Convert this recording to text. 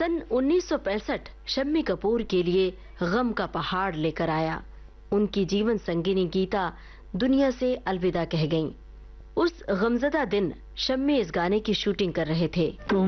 सन 1965 शम्मी कपूर के लिए गम का पहाड़ लेकर आया। उनकी जीवन संगिनी गीता दुनिया से अलविदा कह गईं। उस गमज़दा दिन शम्मी इस गाने की शूटिंग कर रहे थे।